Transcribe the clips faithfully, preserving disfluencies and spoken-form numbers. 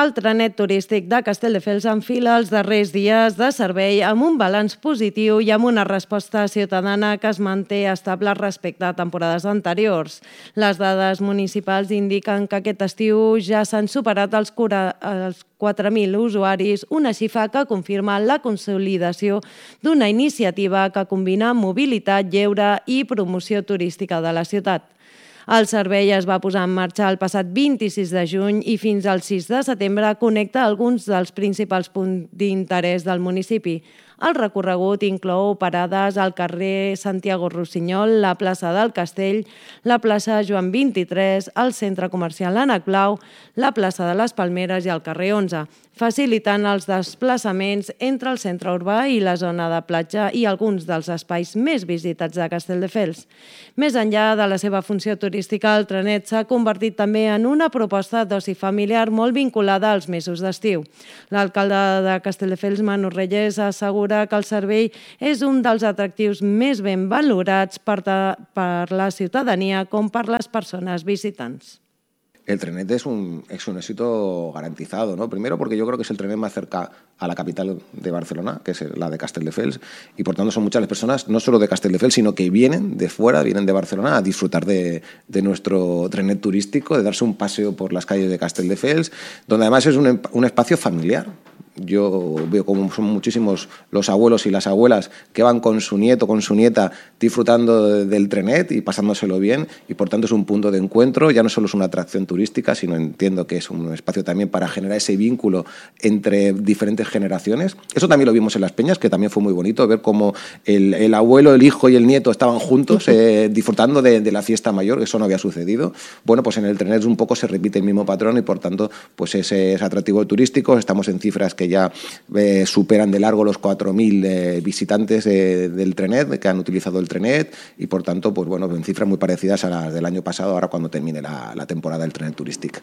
El trenet turístic de Castelldefels enfila els darrers dies de servei amb un balanç positiu i amb una resposta ciutadana que es manté estable respecte a temporades anteriors. Les dades municipals indiquen que aquest estiu ja s'han superat els quatre mil usuaris, una xifra que confirma la consolidació d'una iniciativa que combina mobilitat, lleure i promoció turística de la ciutat. El servei es va posar en marxa el passat vint-i-sis de juny i fins al sis de setembre connecta alguns dels principals punts d'interès del municipi. El recorregut inclou parades al carrer Santiago Rossinyol, la plaça del Castell, la plaça Joan vint-i-tres, el centre comercial Ànec Blau, la plaça de les Palmeres i el carrer onze, facilitant els desplaçaments entre el centre urbà i la zona de platja i alguns dels espais més visitats de Castelldefels. Més enllà de la seva funció turística, el trenet s'ha convertit també en una proposta d'oci familiar molt vinculada als mesos d'estiu. L'alcalde de Castelldefels, Manu Reyes, assegura que el servei és un dels atractius més ben valorats per la ciutadania com per les persones visitants. El trenet es un, es un éxito garantizado, ¿no? Primero porque yo creo que es el trenet más cerca a la capital de Barcelona, que es la de Castelldefels, y por tanto son muchas las personas, no solo de Castelldefels, sino que vienen de fuera, vienen de Barcelona a disfrutar de, de nuestro trenet turístico, de darse un paseo por las calles de Castelldefels, donde además es un, un espacio familiar. Yo veo como son muchísimos los abuelos y las abuelas que van con su nieto, con su nieta, disfrutando del trenet y pasándoselo bien, y por tanto es un punto de encuentro, ya no solo es una atracción turística, sino entiendo que es un espacio también para generar ese vínculo entre diferentes generaciones. Eso también lo vimos en Las Peñas, que también fue muy bonito, ver cómo el, el abuelo, el hijo y el nieto estaban juntos eh, disfrutando de, de la fiesta mayor, eso no había sucedido. Bueno, pues en el trenet un poco se repite el mismo patrón y por tanto pues es, es atractivo turístico, estamos en cifras que que ya eh, superan de largo los cuatro mil eh, visitantes eh, del trenet, que han utilizado el trenet, y por tanto, pues bueno, en cifras muy parecidas a las del año pasado, ahora cuando termine la, la temporada del trenet turístic.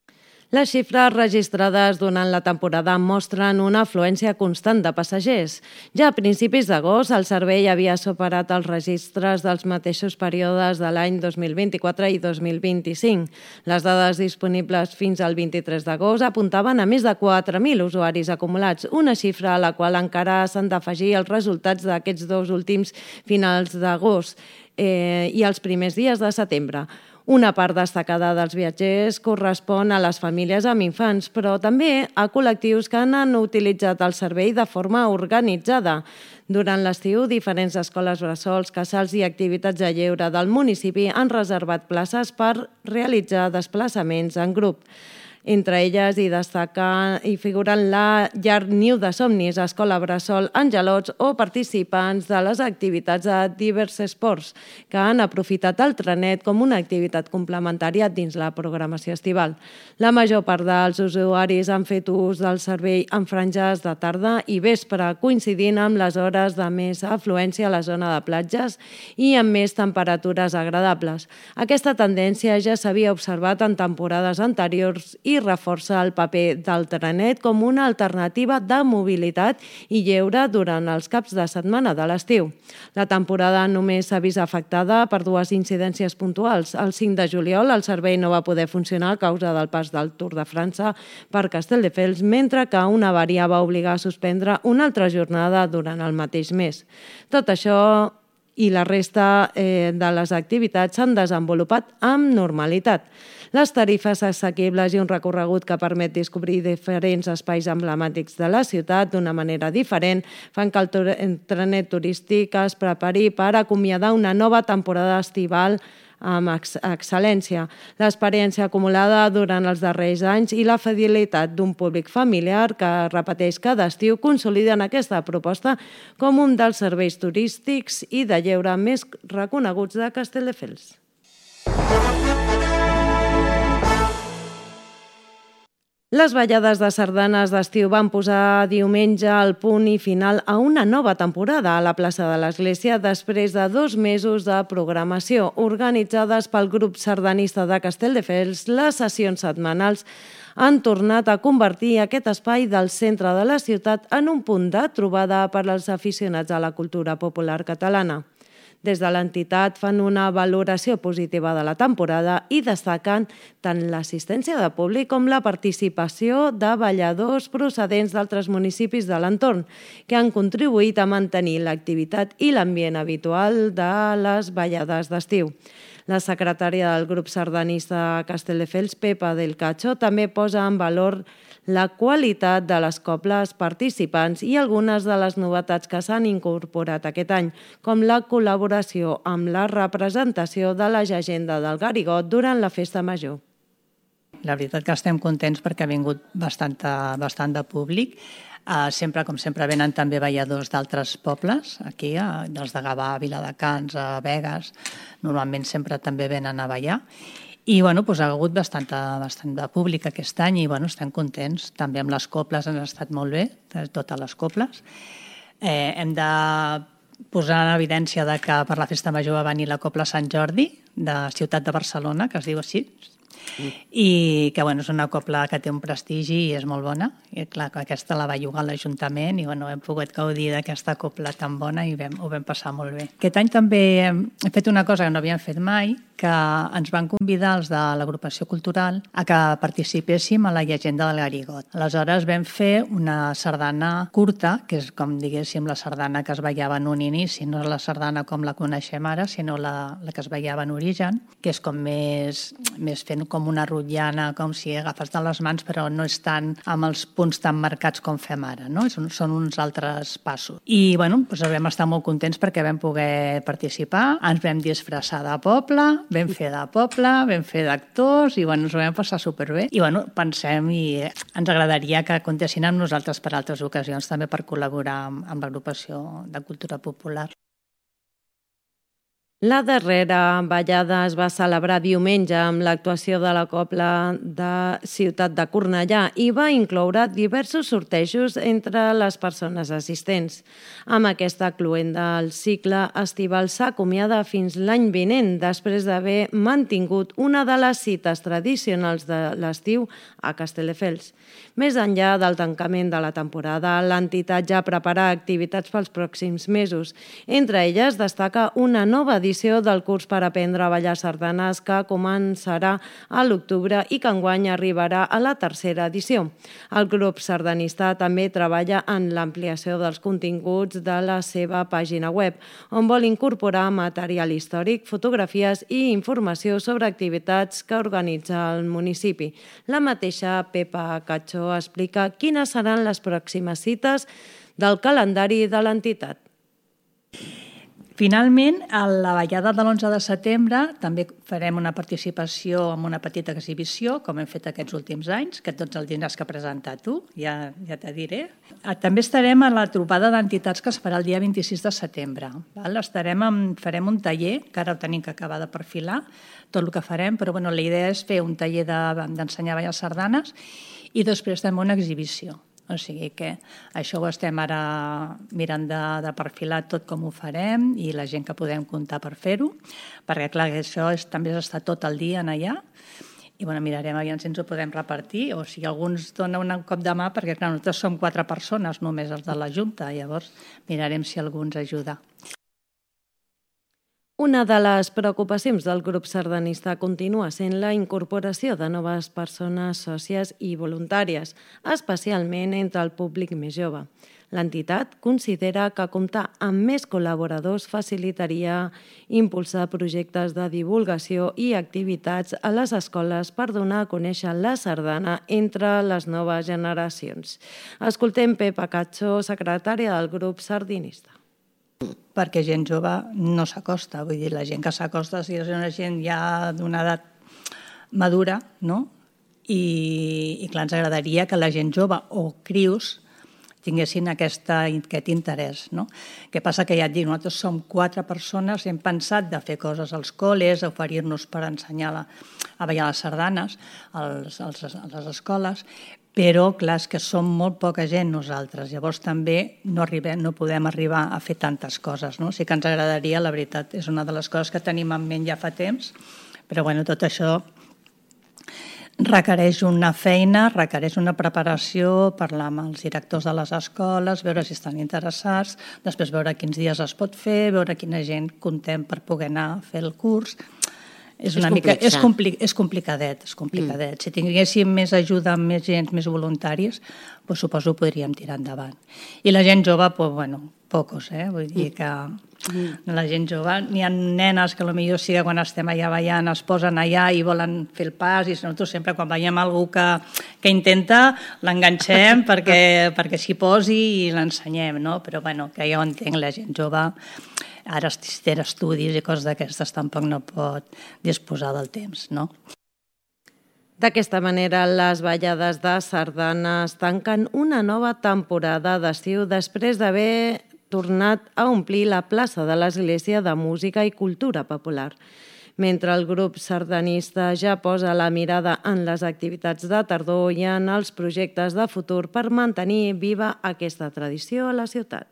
Les xifres registrades durant la temporada mostren una afluència constant de passatgers. Ja a principis d'agost, el servei havia superat els registres dels mateixos períodes de l'any dos mil vint-i-quatre i dos mil vint-i-cinc. Les dades disponibles fins al vint-i-tres d'agost apuntaven a més de quatre mil usuaris acumulats, una xifra a la qual encara s'han d'afegir els resultats d'aquests dos últims finals d'agost eh, i els primers dies de setembre. Una part destacada dels viatgers correspon a les famílies amb infants, però també a col·lectius que han utilitzat el servei de forma organitzada. Durant l'estiu, diferents escoles bressols, casals i activitats de lleure del municipi han reservat places per realitzar desplaçaments en grup. Entre elles hi destaca i figuren la Llar Niu de Somnis, Escola Bressol Angelots o participants de les activitats de Divers Esports, que han aprofitat el trenet com una activitat complementària dins la programació estival. La major part dels usuaris han fet ús del servei en franges de tarda i vespre, coincidint amb les hores de més afluència a la zona de platges i amb més temperatures agradables. Aquesta tendència ja s'havia observat en temporades anteriors i i reforça el paper del trenet com una alternativa de mobilitat i lleure durant els caps de setmana de l'estiu. La temporada només s'ha vist afectada per dues incidències puntuals. El cinc de juliol el servei no va poder funcionar a causa del pas del Tour de França per Castelldefels, mentre que una avaria va obligar a suspendre una altra jornada durant el mateix mes. Tot això i la resta eh, de les activitats s'han desenvolupat amb normalitat. Les tarifes assequibles i un recorregut que permet descobrir diferents espais emblemàtics de la ciutat d'una manera diferent fan que el trenet turístic es prepari per acomiadar una nova temporada estival amb excel·lència. L'experiència acumulada durant els darrers anys i la fidelitat d'un públic familiar que repeteix cada estiu consoliden aquesta proposta com un dels serveis turístics i de lleure més reconeguts de Castelldefels. Les ballades de sardanes d'estiu van posar diumenge el punt i final a una nova temporada a la plaça de l'Església després de dos mesos de programació. Organitzades pel grup sardanista de Castelldefels, les sessions setmanals han tornat a convertir aquest espai del centre de la ciutat en un punt de trobada per als aficionats a la cultura popular catalana. Des de l'entitat fan una valoració positiva de la temporada i destaquen tant l'assistència de públic com la participació de balladors procedents d'altres municipis de l'entorn, que han contribuït a mantenir l'activitat i l'ambient habitual de les ballades d'estiu. La secretària del grup sardanista Castelldefels, Pepa del Cacho, també posa en valor la qualitat de les cobles participants i algunes de les novetats que s'han incorporat aquest any, com la col·laboració amb la representació de la llegenda del Garigot durant la festa major. La veritat que estem contents perquè ha vingut bastant, bastant de públic. Uh, sempre, com sempre, venen també balladors d'altres pobles, aquí, uh, dels de Gavà, Viladecans, a Begues, normalment sempre també venen a ballar. I bueno, doncs, ha hagut bastant, bastant de públic aquest any i bueno, estem contents. També amb les coples han estat molt bé, totes les coples. Eh, hem de posar en evidència de que per la festa major va venir la Copla Sant Jordi, de Ciutat de Barcelona, que es diu així, i que bueno, és una copla que té un prestigi i és molt bona. I clar, aquesta la va llogar l'Ajuntament i bueno, hem pogut gaudir d'aquesta copla tan bona i vam, ho vam passar molt bé. Aquest any també hem fet una cosa que no havíem fet mai, que ens van convidar els de l'agrupació cultural a que participéssim a la llegenda del Garigot. Aleshores vam fer una sardana curta, que és com diguéssim la sardana que es ballava en un inici, no la sardana com la coneixem ara, sinó la, la que es ballava en origen, que és com més, més fent com una rotllana, com si agafes de les mans, però no és tant amb els punts tan marcats com fem ara, no? Són, són uns altres passos. I bueno, doncs vam estar molt contents perquè vam poder participar, ens vam disfressar de poble, vam fer de poble, vam fer d'actors i bueno, ens ho vam passar superbé. I bueno, pensem i ens agradaria que comptessin amb nosaltres per altres ocasions també per col·laborar amb, amb l'agrupació de cultura popular. La darrera ballada es va celebrar diumenge amb l'actuació de la Copla de Ciutat de Cornellà i va incloure diversos sortejos entre les persones assistents. Amb aquesta cluenda, el cicle estival s'acomiada fins l'any vinent, després d'haver mantingut una de les cites tradicionals de l'estiu a Castelldefels. Més enllà del tancament de la temporada, l'entitat ja prepara activitats pels pròxims mesos. Entre elles destaca una nova edició del curs per aprendre a ballar sardanes que començarà a l'octubre i que enguany arribarà a la tercera edició. El grup sardanista també treballa en l'ampliació dels continguts de la seva pàgina web, on vol incorporar material històric, fotografies i informació sobre activitats que organitza el municipi. La mateixa Pepa Cacho explica quines seran les pròximes cites del calendari de l'entitat. Finalment, a la ballada de l'onze de setembre també farem una participació amb una petita exhibició, com hem fet aquests últims anys, que tots els tindràs que presentar tu, ja, ja te diré. També estarem a la trobada d'entitats que es farà el dia vint-i-sis de setembre. Val? Estarem amb, farem un taller, que ara ho tenim que acabar de perfilar, tot el que farem, però bueno, la idea és fer un taller d'ensenyar de, a ballar sardanes i després també una exhibició. O sigui que això ho estem ara mirant de, de perfilar tot com ho farem i la gent que podem comptar per fer-ho, perquè clar, això és, també és estar tot el dia en allà i bueno, mirarem aviam si ens ho podem repartir o si algú ens dona un cop de mà, perquè clar, nosaltres som quatre persones només els de la Junta, llavors mirarem si algú ens ajuda. Una de les preocupacions del grup sardanista continua sent la incorporació de noves persones sòcies i voluntàries, especialment entre el públic més jove. L'entitat considera que comptar amb més col·laboradors facilitaria impulsar projectes de divulgació i activitats a les escoles per donar a conèixer la sardana entre les noves generacions. Escoltem Pepa Cacho, secretària del grup sardinista. Perquè gent jove no s'acosta, vull dir, la gent que s'acosta si és una gent ja d'una edat madura, no? I, i clar, ens agradaria que la gent jove o crius tinguessin aquesta, aquest interès, no? Què passa que ja et dic, nosaltres som quatre persones i hem pensat de fer coses als col·les, oferir-nos per ensenyar la, a ballar les sardanes als, als, a les escoles, però clar, és que som molt poca gent nosaltres, llavors també no, arribem, no podem arribar a fer tantes coses, no? Sí que ens agradaria, la veritat, és una de les coses que tenim en ment ja fa temps, però bueno, tot això requereix una feina, requereix una preparació, parlar amb els directors de les escoles, veure si estan interessats, després veure quins dies es pot fer, veure quina gent contem per poder anar a fer el curs. És una és mica, és, compli és complicadet, és complicadet. Mm. Si tinguéssim més ajuda amb més gent, més voluntaris, pues, suposo que podríem tirar endavant. I la gent jove, pues, bueno, pocos, eh? Vull dir que mm. la gent jove, n'hi ha nenes que potser sí que quan estem allà ballant es posen allà i volen fer el pas, i nosaltres sempre quan veiem algú que, que intenta l'enganxem perquè, perquè s'hi posi i l'ensenyem, no? Però bueno, que jo entenc la gent jove, ara si té estudis i coses d'aquestes tampoc no pot disposar del temps, no? D'aquesta manera, les ballades de sardanes tanquen una nova temporada d'estiu després d'haver tornat a omplir la plaça de l'Església de Música i Cultura Popular. Mentre el grup sardanista ja posa la mirada en les activitats de tardor i en els projectes de futur per mantenir viva aquesta tradició a la ciutat.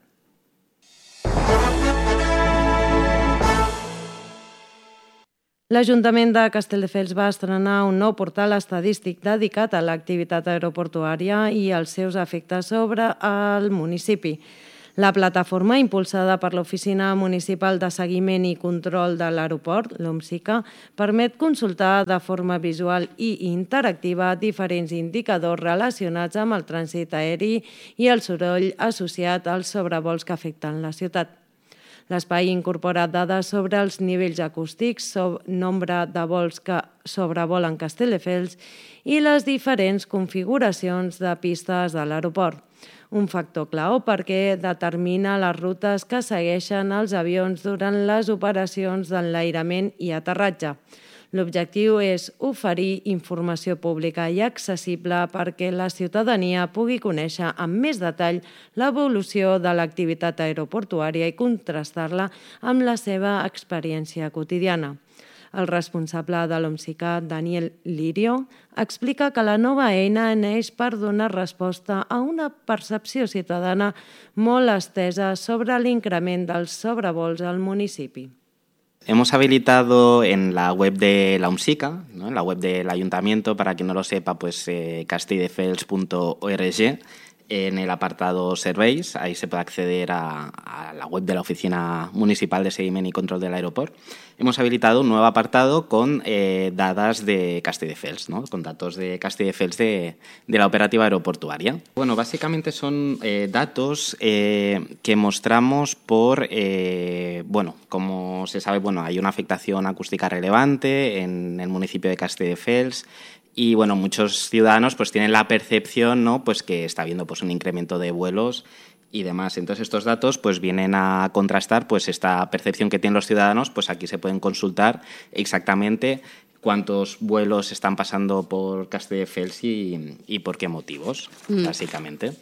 L'Ajuntament de Castelldefels va estrenar un nou portal estadístic dedicat a l'activitat aeroportuària i els seus efectes sobre el municipi. La plataforma, impulsada per l'Oficina Municipal de Seguiment i Control de l'Aeroport, l'OMSICA, permet consultar de forma visual i interactiva diferents indicadors relacionats amb el trànsit aeri i el soroll associat als sobrevols que afecten la ciutat. L'espai incorpora dades sobre els nivells acústics, nombre de vols que sobrevolen Castelldefels i les diferents configuracions de pistes de l'aeroport. Un factor clau perquè determina les rutes que segueixen els avions durant les operacions d'enlairament i aterratge. L'objectiu és oferir informació pública i accessible perquè la ciutadania pugui conèixer amb més detall l'evolució de l'activitat aeroportuària i contrastar-la amb la seva experiència quotidiana. El responsable de l'OMSICA, Daniel Lirio, explica que la nova eina neix per donar resposta a una percepció ciutadana molt estesa sobre l'increment dels sobrevols al municipi. Hemos habilitado en la web de la OMSICA, ¿no? En la web del ayuntamiento, para quien no lo sepa, pues eh, castelldefels punto org, en el apartado Serveis, ahí se puede acceder a, a la web de la Oficina Municipal de Seguiment y Control del Aeroport. Hemos habilitado un nuevo apartado con eh, dadas de Castelldefels, ¿no? Con datos de Castelldefels de, de la operativa aeroportuaria. Bueno, básicamente son eh, datos eh, que mostramos por, eh, bueno, como se sabe, bueno, hay una afectación acústica relevante en el municipio de Castelldefels. Y bueno, muchos ciudadanos pues tienen la percepción, ¿no?, pues que está habiendo pues un incremento de vuelos y demás. Entonces estos datos pues vienen a contrastar pues esta percepción que tienen los ciudadanos. Pues aquí se pueden consultar exactamente cuántos vuelos están pasando por Castelldefels y, y por qué motivos, mm. básicamente.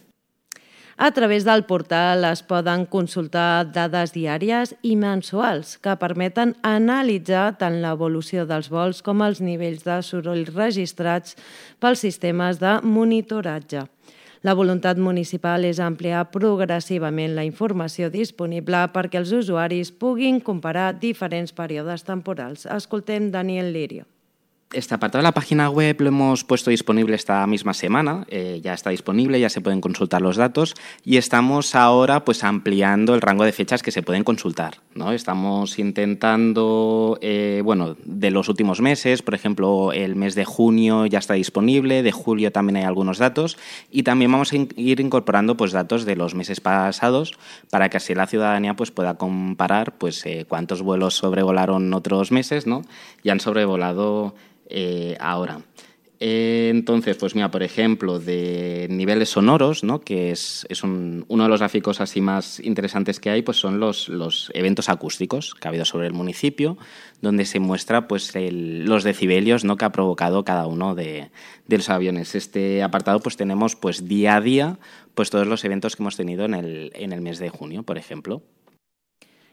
A través del portal es poden consultar dades diàries i mensuals que permeten analitzar tant l'evolució dels vols com els nivells de soroll registrats pels sistemes de monitoratge. La voluntat municipal és ampliar progressivament la informació disponible perquè els usuaris puguin comparar diferents períodes temporals. Escoltem Daniel Lirio. Este apartado de la página web lo hemos puesto disponible esta misma semana, eh, ya está disponible, ya se pueden consultar los datos y estamos ahora pues ampliando el rango de fechas que se pueden consultar, ¿no? Estamos intentando, eh, bueno, de los últimos meses, por ejemplo, el mes de junio ya está disponible, de julio también hay algunos datos y también vamos a in- ir incorporando pues datos de los meses pasados para que así la ciudadanía pues pueda comparar pues eh, cuántos vuelos sobrevolaron otros meses, ¿no? Y han sobrevolado Eh, ahora. Eh, entonces, pues mira, por ejemplo, de niveles sonoros, ¿no?, que es, es un, uno de los gráficos así más interesantes que hay, pues son los, los eventos acústicos que ha habido sobre el municipio, donde se muestra pues el, los decibelios, ¿no?, que ha provocado cada uno de, de los aviones. Este apartado pues tenemos pues día a día pues todos los eventos que hemos tenido en el, en el mes de junio, por ejemplo.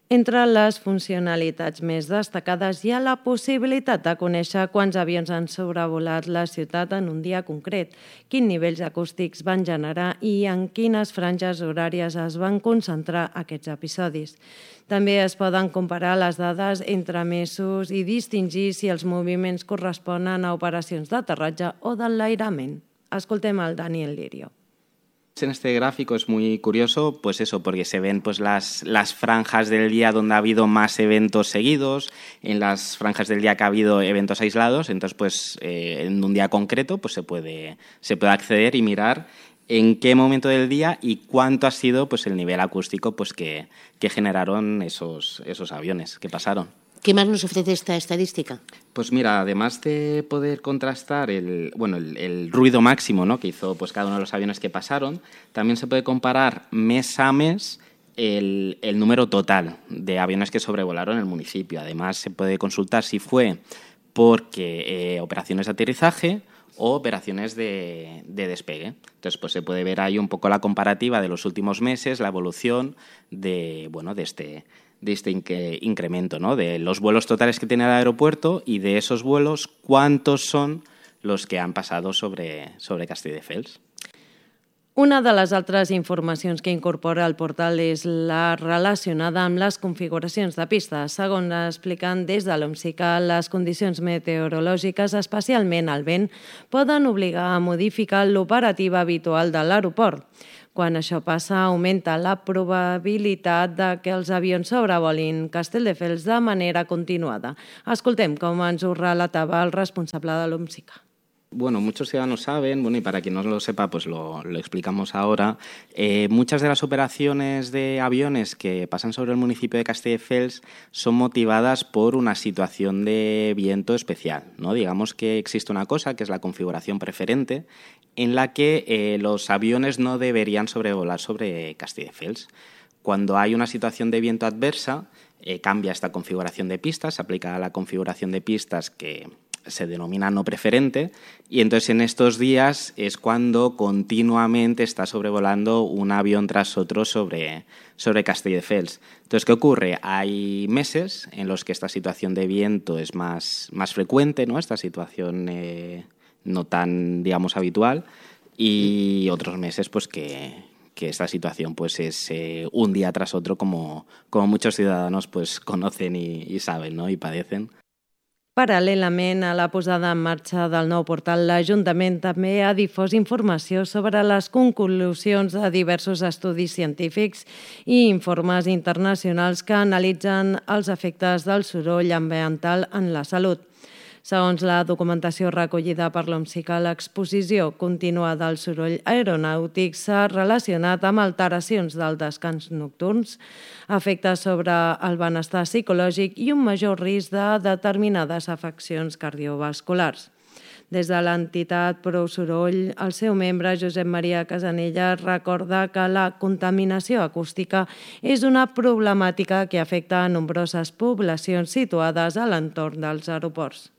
Entre les funcionalitats més destacades hi ha la possibilitat de conèixer quants avions han sobrevolat la ciutat en un dia concret, quins nivells acústics van generar i en quines franges horàries es van concentrar aquests episodis. També es poden comparar les dades entre mesos i distingir si els moviments corresponen a operacions d'aterratge o d'enlairament. Escoltem el Daniel Lirio. En este gráfico es muy curioso, pues eso, porque se ven pues las, las franjas del día donde ha habido más eventos seguidos, en las franjas del día que ha habido eventos aislados, entonces pues eh, en un día concreto pues se puede, se puede acceder y mirar en qué momento del día y cuánto ha sido pues el nivel acústico pues que, que generaron esos, esos aviones que pasaron. ¿Qué más nos ofrece esta estadística? Pues mira, además de poder contrastar el, bueno, el, el ruido máximo, ¿no?, que hizo pues cada uno de los aviones que pasaron, también se puede comparar mes a mes el, el número total de aviones que sobrevolaron el municipio. Además, se puede consultar si fue porque eh, operaciones de aterrizaje o operaciones de, de despegue. Entonces, pues se puede ver ahí un poco la comparativa de los últimos meses, la evolución de, bueno, de este de este incremento, ¿no?, de los vuelos totales que tiene el aeropuerto y de esos vuelos, cuántos son los que han pasado sobre, sobre Castelldefels. Una de les altres informacions que incorpora el portal és la relacionada amb les configuracions de pistes. Segons expliquen des de l'OMSICA, les condicions meteorològiques, especialment el vent, poden obligar a modificar l'operativa habitual de l'aeroport. Quan això passa, augmenta la probabilitat de que els avions sobrevolin Castelldefels de manera continuada. Escoltem com ens ho relatava el responsable de l'OMSICA. Bueno, muchos ciudadanos saben, bueno, y para quien no lo sepa, pues lo, lo explicamos ahora. Eh, muchas de las operaciones de aviones que pasan sobre el municipio de Castelldefels son motivadas por una situación de viento especial, ¿no? Digamos que existe una cosa que es la configuración preferente, en la que eh, los aviones no deberían sobrevolar sobre Castelldefels. Cuando hay una situación de viento adversa, eh, cambia esta configuración de pistas, se aplica a la configuración de pistas que se denomina no preferente, y entonces en estos días es cuando continuamente está sobrevolando un avión tras otro sobre, sobre Castelldefels. Entonces, ¿qué ocurre? Hay meses en los que esta situación de viento es más, más frecuente, ¿no?, esta situación eh, no tan, digamos, habitual, y otros meses pues que, que esta situación pues es eh, un día tras otro, como, como muchos ciudadanos pues conocen y, y saben, ¿no?, y padecen. Paral·lelament a la posada en marxa del nou portal, l'Ajuntament també ha difós informació sobre les conclusions de diversos estudis científics i informes internacionals que analitzen els efectes del soroll ambiental en la salut. Segons la documentació recollida per l'OMSICA, l'exposició contínua del soroll aeronàutic s'ha relacionat amb alteracions del descans nocturns, efectes sobre el benestar psicològic i un major risc de determinades afeccions cardiovasculars. Des de l'entitat Prou Soroll, el seu membre, Josep Maria Casanella, recorda que la contaminació acústica és una problemàtica que afecta a nombroses poblacions situades a l'entorn dels aeroports.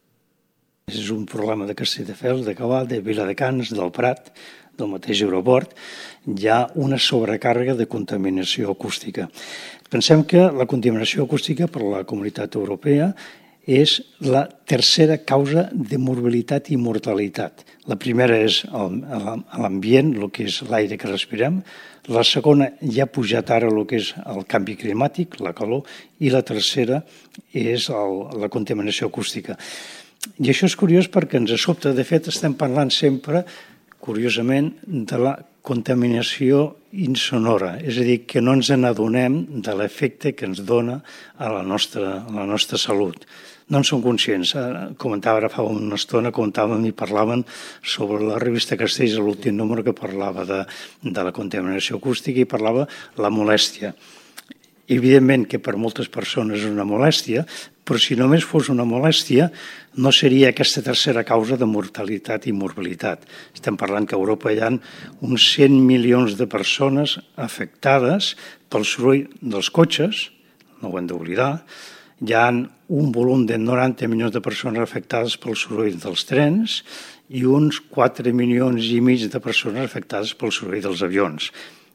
És un problema de Castelldefels, de Cabal, de Viladecans, del Prat, del mateix aeroport. Hi ha una sobrecàrrega de contaminació acústica. Pensem que la contaminació acústica per la Comunitat Europea és la tercera causa de morbilitat i mortalitat. La primera és l'ambient, el que és l'aire que respirem. La segona ja ha pujat ara el que és el canvi climàtic, la calor. I la tercera és la contaminació acústica. I això és curiós perquè ens sobta. De fet, estem parlant sempre, curiosament, de la contaminació insonora, és a dir, que no ens n'adonem de l'efecte que ens dona a la nostra, a la nostra salut. No en som conscients. Comentava ara fa una estona, comentàvem i parlaven sobre la revista Castells, l'últim número que parlava de, de la contaminació acústica i parlava la molèstia. Evidentment que per moltes persones és una molèstia, però si només fos una molèstia no seria aquesta tercera causa de mortalitat i morbilitat. Estem parlant que a Europa hi ha uns cent milions de persones afectades pel soroll dels cotxes, no ho hem d'oblidar. Hi ha un volum de noranta milions de persones afectades pel soroll dels trens i uns quatre milions i mig de persones afectades pel soroll dels avions.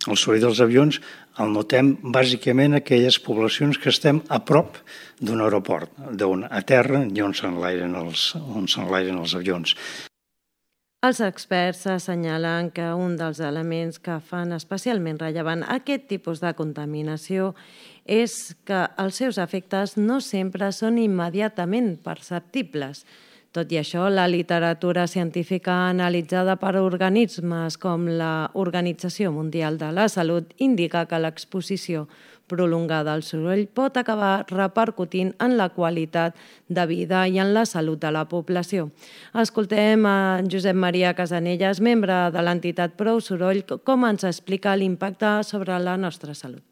El soroll dels avions el notem bàsicament a aquelles poblacions que estem a prop d'un aeroport, d'on a terra i on s'enlairen els, on s'enlairen els avions. Els experts assenyalen que un dels elements que fan especialment rellevant aquest tipus de contaminació és que els seus efectes no sempre són immediatament perceptibles. Tot i això, la literatura científica analitzada per organismes com la Organització Mundial de la Salut indica que l'exposició prolongada al soroll pot acabar repercutint en la qualitat de vida i en la salut de la població. Escoltem a Josep Maria Casanellas, membre de l'entitat Prou Soroll, com ens explica l'impacte sobre la nostra salut.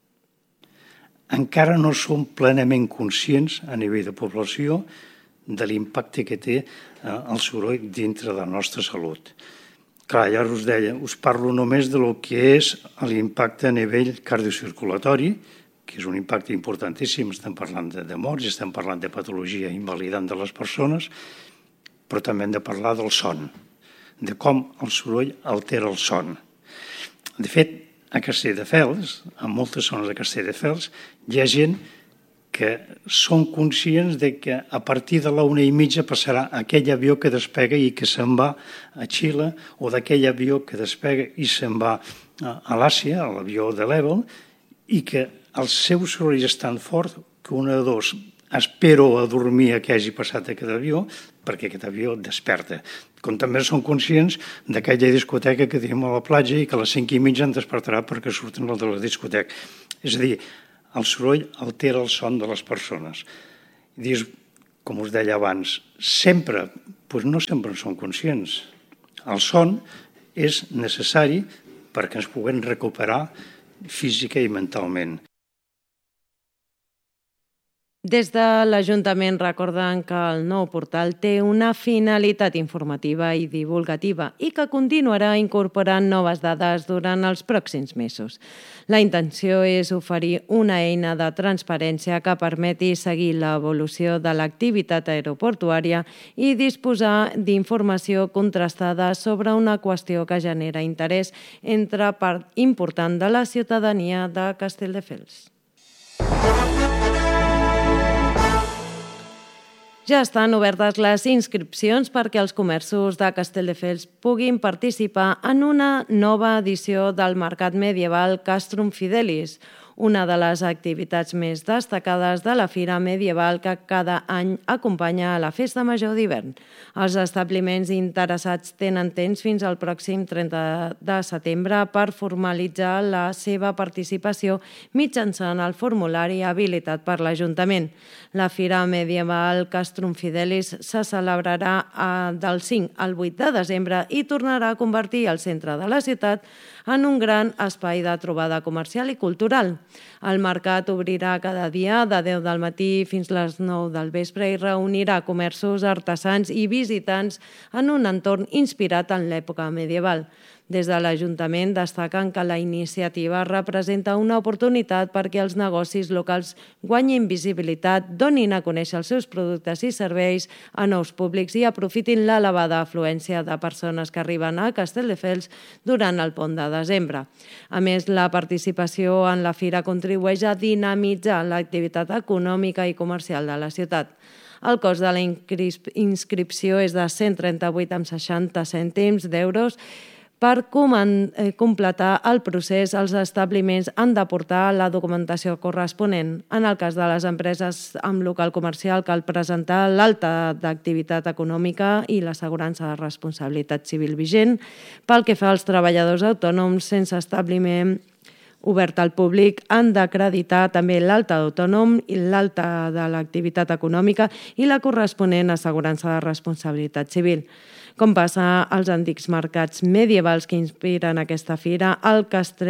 Encara no som plenament conscients a nivell de població de l'impacte que té el soroll dintre de la nostra salut. Clar, ja us deia, us parlo només de lo que és l'impacte a nivell cardiocirculatori, que és un impacte importantíssim, estem parlant de, de morts, estem parlant de patologia invalidant de les persones, però també hem de parlar del son, de com el soroll altera el son. De fet, a Castelldefels, a moltes zones de Castelldefels, hi ha gent que són conscients de que a partir de la una i mitja passarà aquell avió que despega i que se'n va a Xile, o d'aquell avió que despega i se'n va a l'Àsia, a l'avió de l'Ebel, i que el seu soroll és tan fort que un de dos espero a dormir a que hagi passat aquest avió, perquè aquest avió desperta. Com també són conscients d'aquella discoteca que tenim a la platja i que a les cinc i mitja en despertarà perquè surten els de la discoteca. És a dir, el soroll altera el son de les persones. I dius, com us deia abans, sempre, doncs no sempre en som conscients. El son és necessari perquè ens puguem recuperar física i mentalment. Des de l'Ajuntament recorden que el nou portal té una finalitat informativa i divulgativa i que continuarà incorporant noves dades durant els pròxims mesos. La intenció és oferir una eina de transparència que permeti seguir l'evolució de l'activitat aeroportuària i disposar d'informació contrastada sobre una qüestió que genera interès entre part important de la ciutadania de Castelldefels. Ja estan obertes les inscripcions perquè els comerços de Castelldefels puguin participar en una nova edició del Mercat Medieval Castrum Fidelis, una de les activitats més destacades de la Fira Medieval que cada any acompanya a la Festa Major d'hivern. Els establiments interessats tenen temps fins al pròxim trenta de setembre per formalitzar la seva participació mitjançant el formulari habilitat per l'Ajuntament. La Fira Medieval Castrum Fidelis se celebrarà del cinc al vuit de desembre i tornarà a convertir el centre de la ciutat en un gran espai de trobada comercial i cultural. El mercat obrirà cada dia de deu del matí fins les nou del vespre i reunirà comerços, artesans i visitants en un entorn inspirat en l'època medieval. Des de l'Ajuntament destaquen que la iniciativa representa una oportunitat perquè els negocis locals guanyin visibilitat, donin a conèixer els seus productes i serveis a nous públics i aprofitin l'elevada afluència de persones que arriben a Castelldefels durant el pont de desembre. A més, la participació en la fira contribueix a dinamitzar l'activitat econòmica i comercial de la ciutat. El cost de la inscripció és de cent trenta-vuit coma seixanta cèntims d'euros. Per completar el procés, els establiments han d'aportar la documentació corresponent. En el cas de les empreses amb local comercial, cal presentar l'alta d'activitat econòmica i l'assegurança de responsabilitat civil vigent. Pel que fa als treballadors autònoms sense establiment obert al públic, han d'acreditar també l'alta d'autònom i l'alta de l'activitat econòmica i la corresponent assegurança de responsabilitat civil. Com passa als antics mercats medievals que inspiren aquesta fira, el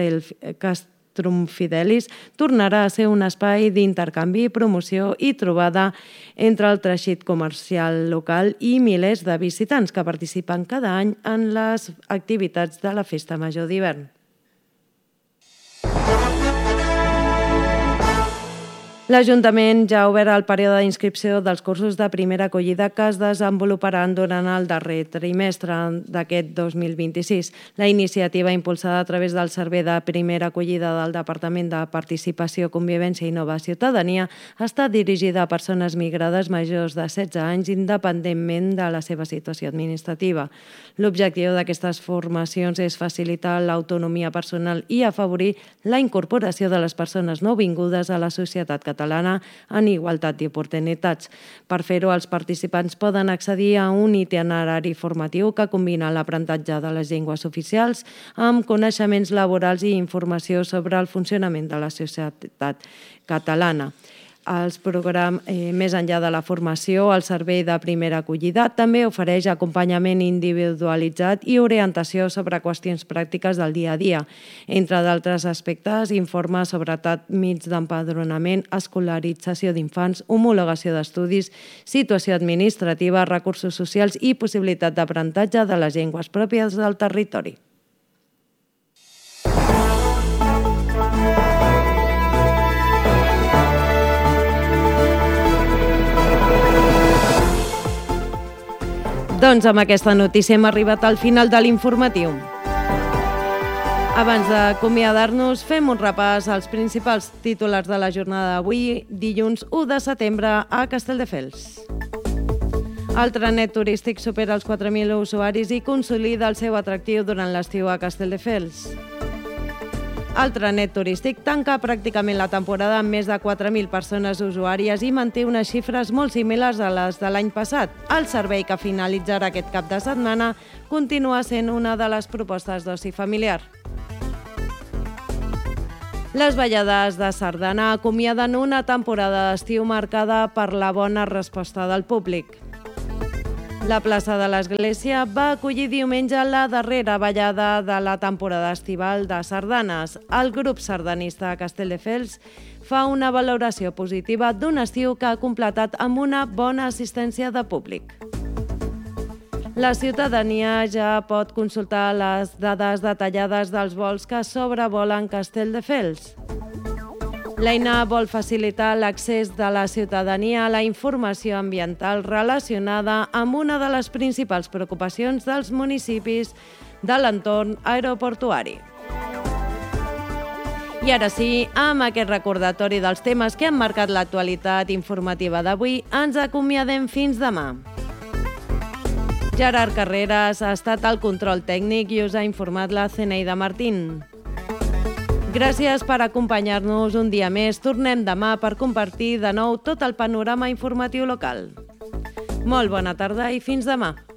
Castrum Fidelis tornarà a ser un espai d'intercanvi, promoció i trobada entre el teixit comercial local i milers de visitants que participen cada any en les activitats de la Festa Major d'hivern. L'Ajuntament ja ha obert el període d'inscripció dels cursos de primera acollida que es desenvoluparan durant el darrer trimestre d'aquest dos mil vint-i-sis. La iniciativa, impulsada a través del Servei de Primera Acollida del Departament de Participació, Convivència i Nova Ciutadania, està dirigida a persones migrades majors de setze anys, independentment de la seva situació administrativa. L'objectiu d'aquestes formacions és facilitar l'autonomia personal i afavorir la incorporació de les persones nouvingudes a la societat catalana catalana en igualtat d'oportunitats. Per fer-ho, els participants poden accedir a un itinerari formatiu que combina l'aprenentatge de les llengües oficials amb coneixements laborals i informació sobre el funcionament de la societat catalana. Els programes, eh, més enllà de la formació, el Servei de Primera Acollida també ofereix acompanyament individualitzat i orientació sobre qüestions pràctiques del dia a dia. Entre d'altres aspectes, informa sobre tràmits d'empadronament, escolarització d'infants, homologació d'estudis, situació administrativa, recursos socials i possibilitat d'aprenentatge de les llengües pròpies del territori. Doncs amb aquesta notícia hem arribat al final de l'informatiu. Abans d'acomiadar-nos, fem un repàs als principals titulars de la jornada d'avui, dilluns u de setembre, a Castelldefels. El trenet turístic supera els quatre mil usuaris i consolida el seu atractiu durant l'estiu a Castelldefels. El trenet turístic tanca pràcticament la temporada amb més de quatre mil persones usuàries i manté unes xifres molt similars a les de l'any passat. El servei que finalitzarà aquest cap de setmana continua sent una de les propostes d'oci familiar. Les ballades de sardana acomiaden una temporada d'estiu marcada per la bona resposta del públic. La plaça de l'Església va acollir diumenge la darrera ballada de la temporada estival de sardanes. El grup sardanista Castelldefels fa una valoració positiva d'un estiu que ha completat amb una bona assistència de públic. La ciutadania ja pot consultar les dades detallades dels vols que sobrevolen Castelldefels. L'eina vol facilitar l'accés de la ciutadania a la informació ambiental relacionada amb una de les principals preocupacions dels municipis de l'entorn aeroportuari. I ara sí, amb aquest recordatori dels temes que han marcat l'actualitat informativa d'avui, ens acomiadem fins demà. Gerard Carreras ha estat al control tècnic i us ha informat la Zeneida Martín. Gràcies per acompanyar-nos un dia més. Tornem demà per compartir de nou tot el panorama informatiu local. Molt bona tarda i fins demà.